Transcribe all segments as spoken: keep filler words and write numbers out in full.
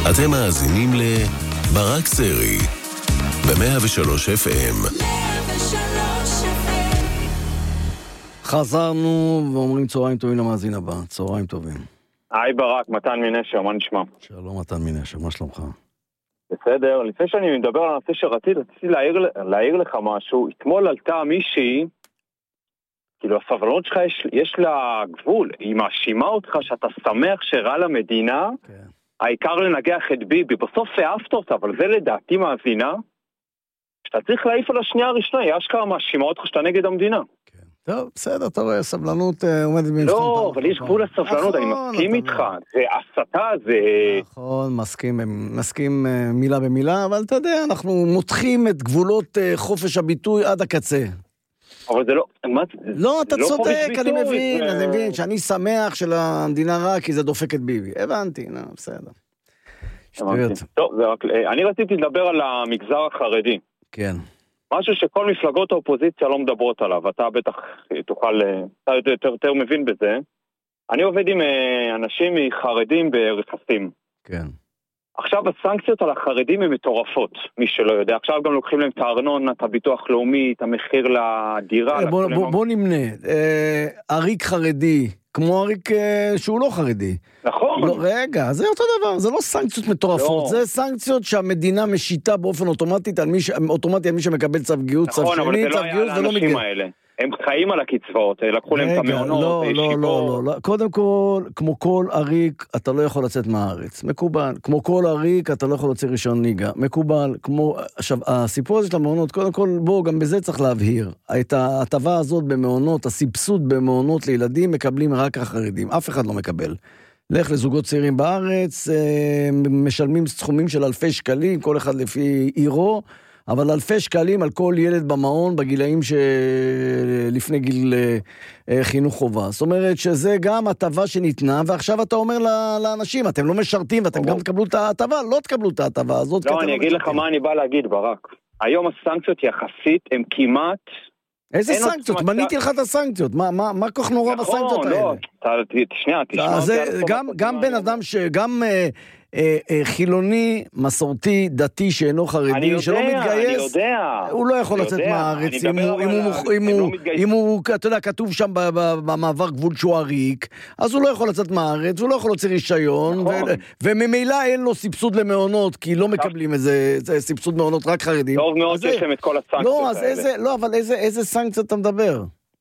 אתם מאזינים לברק סרי ב-מאה ושלוש אף אם. חזרנו ואומרים צהריים טובים למאזין הבא. צהריים טובים. היי ברק, מתן מנשר, מה נשמע? שלום מתן מנשר, מה שלומך? בסדר, לפני שאני מדבר על הנושא שרציתי, רציתי להעיר, להעיר לך משהו. אתמול עלתה מישהי, כאילו הסבלנות שלך יש, יש לה גבול, היא מאשימה אותך שאתה שמח שרע למדינה, כן. העיקר לנגח את ביבי, בסוף העפת אותה, אבל זה לדעתי מאזינה, שאתה צריך להעיף על השנייה הראשונה, היא אשכרה מאשימה אותך שאתה נגד המדינה. כן. טוב, בסדר, אתה רואה, סבלנות עומדת במבחן. לא, אבל יש גבול הסבלנות, אני מסכים איתך, זה הסתה, זה... נכון, מסכים, מסכים מילה במילה, אבל אתה יודע, אנחנו מותחים את גבולות חופש הביטוי עד הקצה. אבל זה לא... לא, אתה צודק, אני מבין, אני מבין, שאני שמח של המדינה רע, כי זה דופק את ביבי. הבנתי, נו, בסדר. שטויות. טוב, אני רציתי לדבר על המגזר החרדי. כן. משהו שכל מפלגות האופוזיציה לא מדברות עליו, אתה בטח תוכל, אתה יותר, יותר מבין בזה. אני עובד עם אנשים חרדים ברכסים. כן. עכשיו הסנקציות על החרדים הן מטורפות, מי שלא יודע. עכשיו גם לוקחים להם את הארנונה, את הביטוח לאומי, את המחיר לדירה. בוא, בוא, בוא נמנה, אה, אריק חרדי, כמו אריק אה, שהוא לא חרדי. נכון. לא, רגע, זה אותו דבר, זה לא סנקציות מטורפות, לא. זה סנקציות שהמדינה משיתה באופן אוטומטית על מי, ש... אוטומטי על מי שמקבל צו גיוס, צו נכון, שני, צו גיוס, זה לא מתגל. האלה. הם חיים על הקצבאות, לקחו להם את המעונות. לא, לא, לא, לא, לא. קודם כל, כמו כל אריק, אתה לא יכול לצאת מהארץ. מקובל. כמו כל אריק, אתה לא יכול לצאת רישיון ניגה. מקובל. כמו... עכשיו, הסיפור הזה של המעונות, קודם כל, בוא, גם בזה צריך להבהיר. את ההטבה הזאת במעונות, הסבסוד במעונות לילדים, מקבלים רק החרדים. אף אחד לא מקבל. לך לזוגות צעירים בארץ, משלמים סכומים של אלפי שקלים, כל אחד לפי עירו, אבל אלפי שקלים על כל ילד במעון בגילאים שלפני גיל חינוך חובה. זאת אומרת שזה גם הטבה שניתנה, ועכשיו אתה אומר לאנשים, אתם לא משרתים ואתם גם תקבלו את ההטבה, לא תקבלו את ההטבה הזאת. לא, אני אגיד לך מה אני בא להגיד, ברק. היום הסנקציות יחסית הן כמעט... איזה סנקציות? מניתי לך את הסנקציות. מה כל כך נורא בסנקציות האלה? לא, שנייה, תשמע. גם בן אדם שגם... חילוני, מסורתי, דתי שאינו חרדי, שלא מתגייס, הוא לא יכול לצאת מהארץ, אם הוא, אתה יודע, כתוב שם במעבר גבול שהוא עריק, אז הוא לא יכול לצאת מהארץ, הוא לא יכול להוציא רישיון, וממילא אין לו סבסוד למעונות, כי לא מקבלים איזה סבסוד מעונות רק חרדים. טוב מאוד שיש להם את כל הסנקציות האלה. לא, אבל איזה סנקציות אתה מדבר?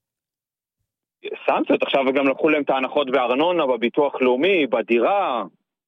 סנקציות, עכשיו גם לקחו להם את ההנחות בארנונה, בביטוח לאומי, בדירה.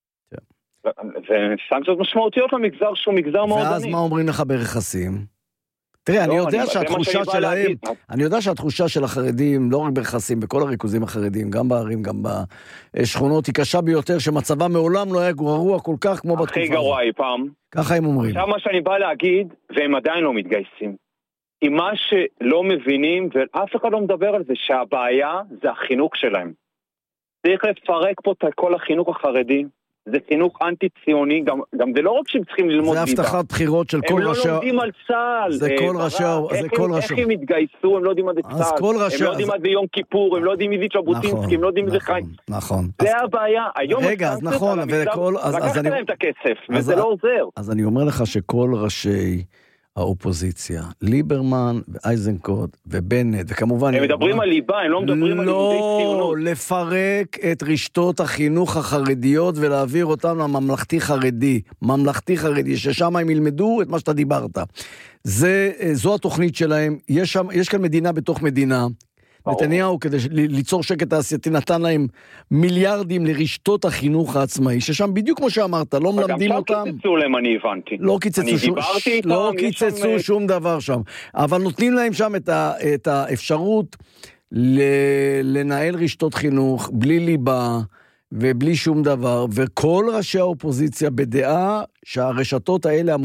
וסנקציות משמעותיות למגזר שהוא מגזר מאוד עני. ואז מה אומרים לך ברכסים? תראה, אני יודע שהתחושה שלהם, אני יודע שהתחושה של החרדים, לא רק ברכסים, בכל הריכוזים החרדים, גם בערים, גם בשכונות, היא קשה ביותר, שמצבה מעולם לא היה גרוע כל כך כמו בתקופה. הכי גרוע אי פעם. ככה הם אומרים. עכשיו מה שאני בא להגיד, והם עדיין לא מתגייסים. כי מה שלא מבינים, ואף אחד לא מדבר על זה, שהבעיה זה החינוך שלהם. צריך לפרק פה את כל החינוך החרדי. זה חינוך אנטי-ציוני, גם, גם זה לא רק שהם צריכים ללמוד ליבה. זה הבטחת בחירות של כל ראשי... הם לא לומדים על צה"ל. זה כל ראשי... איך הם התגייסו, הם לא יודעים מה זה צה"ל. הם לא יודעים מה זה יום כיפור, הם לא יודעים מי זה ז'בוטינסקי, הם לא יודעים מי זה חיים. נכון. זה הבעיה. רגע, אז נכון, לקחת להם את הכסף, וזה לא עוזר. אז אני אומר לך שכל ראשי האופוזיציה, ליברמן ואייזנקוט ובנט, וכמובן... הם מדברים על ליבה, הם לא מדברים על לימודי ציונות. לא, לפרק את רשתות החינוך החרדיות ולהעביר אותם לממלכתי חרדי. ממלכתי חרדי, ששם הם ילמדו את מה שאתה דיברת. זה, זו התוכנית שלהם. יש שם, יש כאן מדינה בתוך מדינה. נתניהו, כדי ליצור שקט תעשייתי, נתן להם מיליארדים לרשתות החינוך העצמאי, ששם בדיוק כמו שאמרת, לא מלמדים אותם. גם שם קיצצו להם, אני הבנתי. לא קיצצו, שום, לא קיצצו שום דבר שם. אבל נותנים להם שם את, ה, את האפשרות לנהל רשתות חינוך, בלי ליבה ובלי שום דבר, וכל ראשי האופוזיציה בדעה שהרשתות האלה